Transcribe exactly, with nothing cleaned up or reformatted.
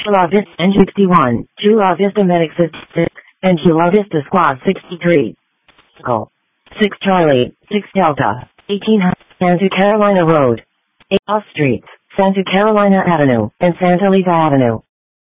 Chula Vista N sixty-one, Chula Vista Medic six, and Chula Vista Squad sixty-three. Call six Charlie, six Delta, eighteen hundred Santa Carolina Road. eight Off Streets, Santa Carolina Avenue, and Santa Lisa Avenue.